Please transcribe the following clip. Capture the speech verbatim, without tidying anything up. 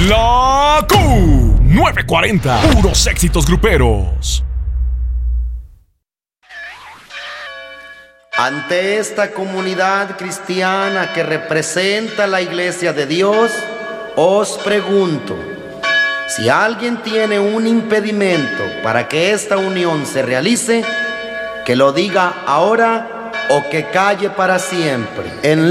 La Q novecientos cuarenta, puros éxitos gruperos. Ante esta comunidad cristiana que representa la Iglesia de Dios, os pregunto, si alguien tiene un impedimento para que esta unión se realice, que lo diga ahora o que calle para siempre. En